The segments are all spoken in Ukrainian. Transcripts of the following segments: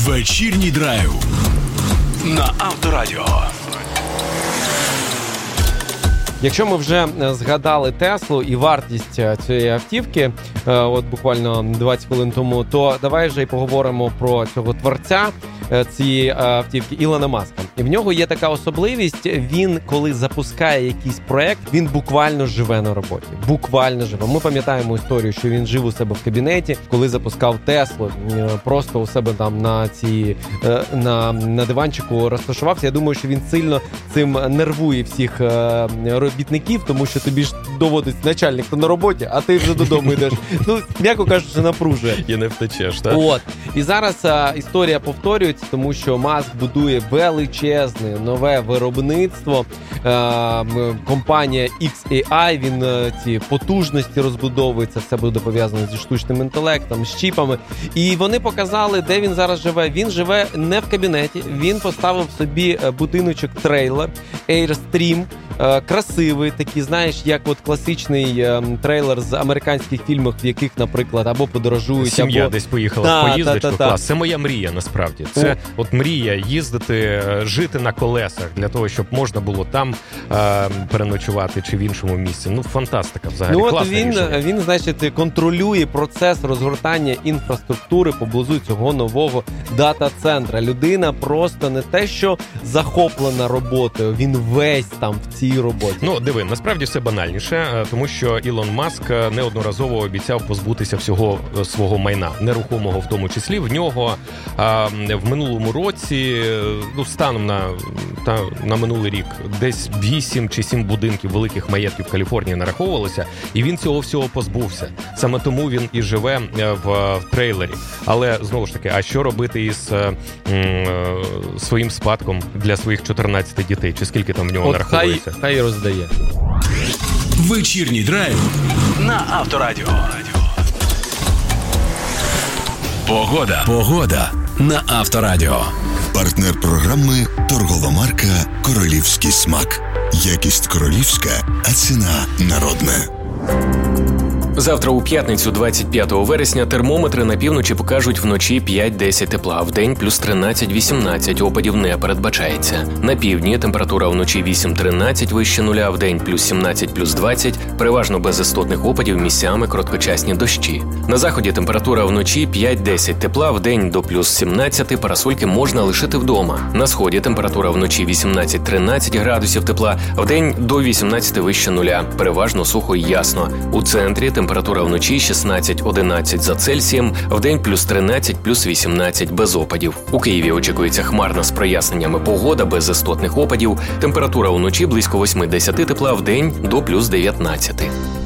Вечірній драйв на Авторадіо. Якщо ми вже згадали Теслу і вартість цієї автівки, от буквально 20 хвилин тому, то давай вже й поговоримо про цього творця цієї автівки Ілона Маска. І в нього є така особливість, він, коли запускає якийсь проект, він буквально живе на роботі. Буквально живе. Ми пам'ятаємо історію, що він жив у себе в кабінеті, коли запускав Теслу, просто у себе там на диванчику розташувався. Я думаю, що він сильно цим нервує всіх робітників, тому що тобі ж доводить начальник на роботі, а ти вже додому йдеш. Ну, м'яко кажучи, напружує. І не втечеш, так? От. І зараз історія повторюється, тому що Маск будує величезне нове виробництво. Компанія XAI, він ці потужності розбудовує, це все буде пов'язано зі штучним інтелектом, з чіпами. І вони показали, де він зараз живе. Він живе не в кабінеті, він поставив собі будиночок-трейлер Airstream, красивий, такий, знаєш, як от класичний трейлер з американських фільмів, в яких, наприклад, або подорожують, сім'я або десь поїхала в поїздочку. Клас. Це моя мрія, насправді. Це от мрія їздити, жити на колесах, для того, щоб можна було там переночувати чи в іншому місці. Ну, фантастика взагалі. Ну, от він, значить, контролює процес розгортання інфраструктури поблизу цього нового дата-центра. Людина просто не те, що захоплена роботою, він весь там в цій роботі. Ну, диви, насправді все банальніше, тому що Ілон Маск неодноразово обіцяв позбутися всього свого майна, нерухомого в тому числі. В нього в минулому році, ну, станом на минулий рік, десь 8 чи 7 будинків великих маєтків в Каліфорнії нараховувалося, і він цього всього позбувся. Саме тому він і живе в трейлері. Але, знову ж таки, а що робити із своїм спадком для своїх 14 дітей? Чи скільки там в нього нараховується? Хай роздає. Вечірній драйв на Авторадіо. Погода на Авторадіо. Партнер програми – торгова марка «Королівський смак». Якість королівська, а ціна народна. Завтра у п'ятницю, 25 вересня, термометри на півночі покажуть вночі 5-10 тепла, вдень плюс 13-18, опадів не передбачається. На півдні температура вночі 8-13, вище нуля, вдень плюс 17, плюс 20, переважно без істотних опадів, місцями короткочасні дощі. На заході температура вночі 5-10 тепла, вдень до плюс 17, парасольки можна лишити вдома. На сході температура вночі 18-13 градусів тепла, вдень до 18 вище нуля, переважно сухо і ясно. У центрі температура вночі 16-11 за Цельсієм, вдень плюс 13, плюс 18 без опадів. У Києві очікується хмарна з проясненнями погода без істотних опадів. Температура вночі близько 8-10 тепла, вдень до плюс 19.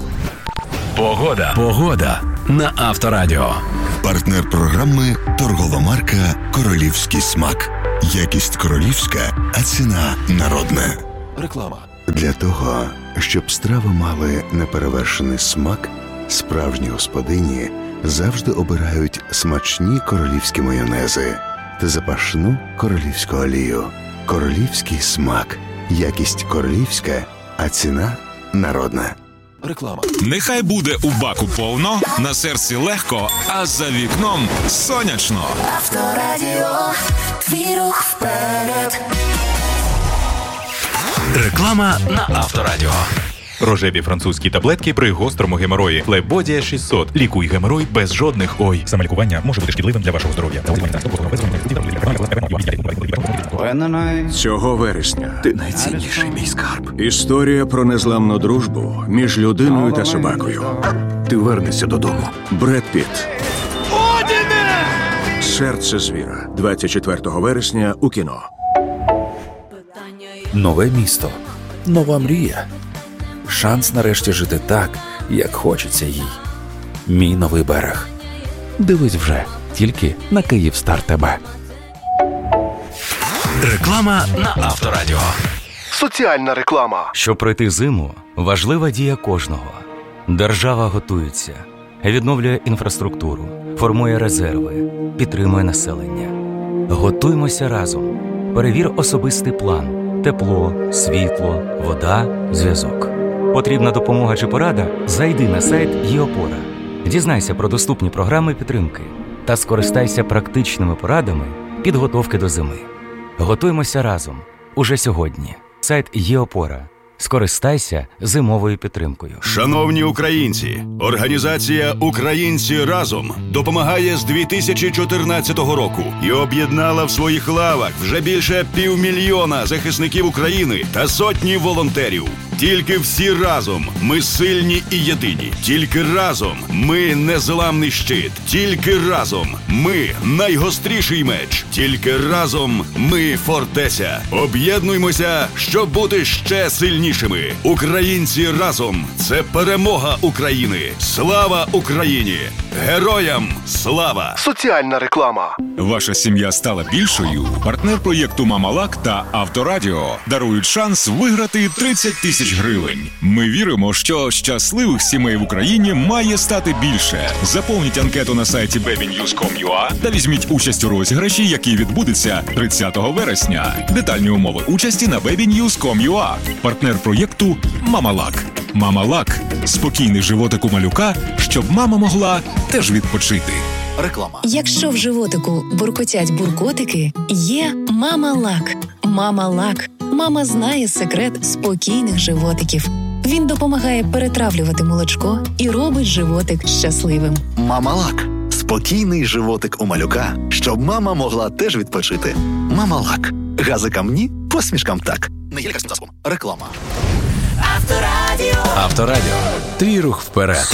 Погода на Авторадіо. Партнер програми – торгова марка «Королівський смак». Якість королівська, а ціна народна. Реклама. Для того, щоб страви мали неперевершений смак, справжні господині завжди обирають смачні королівські майонези та запашну королівську олію. Королівський смак. Якість королівська, а ціна народна. Реклама. Нехай буде у баку повно, на серці легко, а за вікном сонячно. Авторадіо, твій рух вперед. Реклама на Авторадіо. Рожеві французькі таблетки при гострому геморої. Лебодія 600. Лікуй геморой без жодних ой. Самолікування може бути шкідливим для вашого здоров'я. Цього вересня ти найцінніший мій скарб. Історія про незламну дружбу між людиною та собакою. Ти вернешся додому. Бред Пітт. Серце звіра. 24 вересня у кіно. Нове місто. Нова мрія. Шанс нарешті жити так, як хочеться їй. Мій новий берег. Дивись вже, тільки на Київстар ТБ. Реклама на Авторадіо. Соціальна реклама. Щоб пройти зиму, важлива дія кожного. Держава готується, відновлює інфраструктуру, формує резерви, підтримує населення. Готуймося разом. Перевір особистий план. Тепло, світло, вода, зв'язок. Потрібна допомога чи порада? Зайди на сайт ЄОпора. Дізнайся про доступні програми підтримки та скористайся практичними порадами підготовки до зими. Готуймося разом. Уже сьогодні. Сайт «Є-опора». Скористайся зимовою підтримкою. Шановні українці, організація «Українці разом» допомагає з 2014 року і об'єднала в своїх лавах вже більше 500 000 захисників України та сотні волонтерів. Тільки всі разом ми сильні і єдині. Тільки разом ми незламний щит. Тільки разом ми найгостріший меч. Тільки разом ми фортеця. Об'єднуймося, щоб бути ще сильнішими. Українці разом – це перемога України. Слава Україні! Героям слава! Соціальна реклама. Ваша сім'я стала більшою? Партнер проєкту «Мамалак» та «Авторадіо» дарують шанс виграти 30 000 гривень. Ми віримо, що щасливих сімей в Україні має стати більше. Заповніть анкету на сайті babynews.com.ua та візьміть участь у розіграші, який відбудеться 30 вересня. Детальні умови участі на babynews.com.ua. Партнер проєкту «Мамалак». «Мамалак» – спокійний животик у малюка, щоб мама могла теж відпочити. Реклама. Якщо в животику буркотять буркотики, є «Мамалак». «Мамалак». Мама знає секрет спокійних животиків. Він допомагає перетравлювати молочко і робить животик щасливим. «Мамалак» – спокійний животик у малюка, щоб мама могла теж відпочити. «Мамалак». Газикам ні, посмішкам так. Не є лікарським засобом. Реклама. Авторадіо. Твій рух вперед.